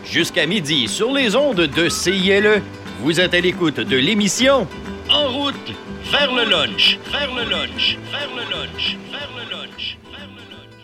jusqu'à midi sur les ondes de CILE. Vous êtes à l'écoute de l'émission En route vers le lunch, vers le lunch, vers le lunch, vers le lunch, vers le lunch.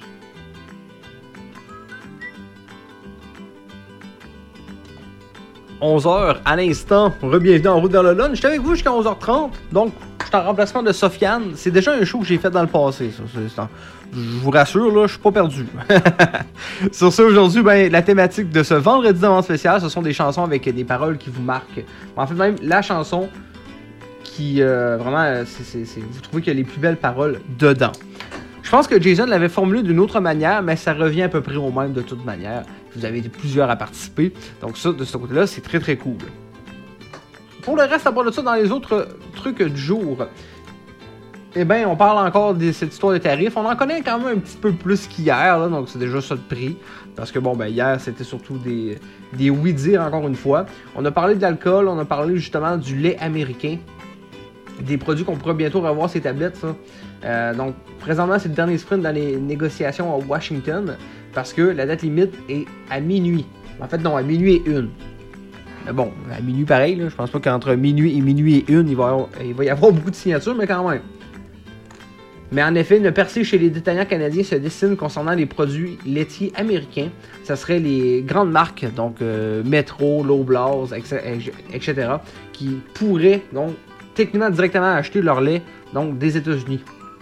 « 11h à l'instant, re-bienvenue en route vers le lunch. J'étais avec vous jusqu'à 11h30, donc je suis en remplacement de Sofiane. C'est déjà un show que j'ai fait dans le passé, ça. Je vous rassure, là, je suis pas perdu. Sur ça, aujourd'hui, la thématique de ce vendredi d'avant spécial, ce sont des chansons avec des paroles qui vous marquent. En fait, même la chanson qui, vraiment, vous trouvez qu'il y a les plus belles paroles dedans. Je pense que Jason l'avait formulé d'une autre manière, mais ça revient à peu près au même de toute manière. Vous avez été plusieurs à participer, donc ça, de ce côté-là, c'est très très cool. Pour le reste, à part de ça, dans les autres trucs du jour, on parle encore de cette histoire de tarifs. On en connaît quand même un petit peu plus qu'hier, là, donc c'est déjà ça de prix. Parce que hier, c'était surtout des oui-dire, encore une fois. On a parlé de l'alcool, on a parlé justement du lait américain. Des produits qu'on pourra bientôt revoir ces tablettes, ça. Donc, présentement, c'est le dernier sprint dans les négociations à Washington, parce que la date limite est à minuit. En fait, non, à minuit et 1. Mais bon, à minuit pareil, là, je pense pas qu'entre minuit et 1, il va y avoir beaucoup de signatures, mais quand même. Mais en effet, une percée chez les détaillants canadiens se dessine concernant les produits laitiers américains. Ça serait les grandes marques, donc Metro, Loblaws, etc., qui pourraient donc techniquement directement acheter leur lait donc des États-Unis.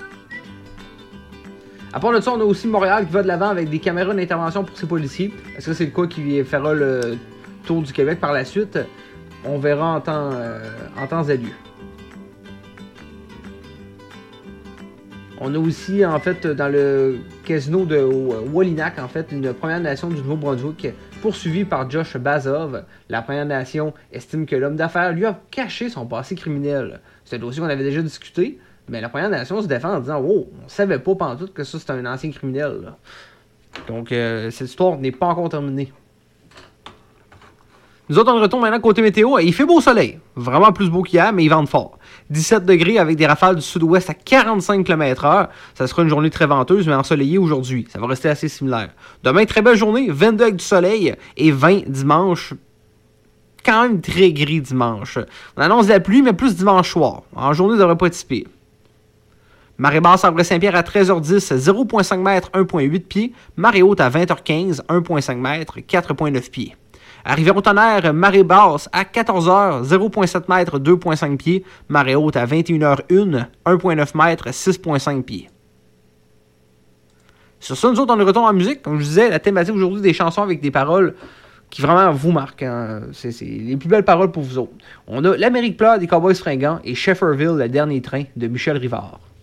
À part de ça, on a aussi Montréal qui va de l'avant avec des caméras d'intervention pour ses policiers. Est-ce que c'est le cas qui fera le tour du Québec par la suite? On verra en temps et lieu. On a aussi, en fait, dans le casino de Wallinac, en fait, une Première Nation du Nouveau-Brunswick poursuivie par Josh Bazov. La Première Nation estime que l'homme d'affaires lui a caché son passé criminel. C'est un dossier qu'on avait déjà discuté, mais la Première Nation se défend en disant « Wow, on savait pas pantoute que ça, c'était un ancien criminel. » Donc, cette histoire n'est pas encore terminée. Nous autres, on retourne maintenant côté météo. Il fait beau soleil. Vraiment plus beau qu'hier, mais il vente fort. 17 degrés avec des rafales du sud-ouest à 45 km/h. Ça sera une journée très venteuse, mais ensoleillée aujourd'hui. Ça va rester assez similaire. Demain, très belle journée. 22 avec du soleil et 20 dimanche. Quand même très gris dimanche. On annonce de la pluie, mais plus dimanche soir. En journée, ça devrait pas être si pire. Marée basse à Saint-Pierre à 13h10, 0,5 m, 1,8 pieds. Marée haute à 20h15, 1,5 m, 4,9 pieds. À Rivière-au-Tonnerre, marée basse à 14h, 0,7 m, 2,5 pieds. Marée haute à 21h01, 1,9 m, 6,5 pieds. Sur ça, nous autres, on est retourne en musique. Comme je disais, la thématique aujourd'hui des chansons avec des paroles qui vraiment vous marquent. Hein. C'est les plus belles paroles pour vous autres. On a L'Amérique pleure des Cowboys fringants et Shefferville, le dernier train de Michel Rivard.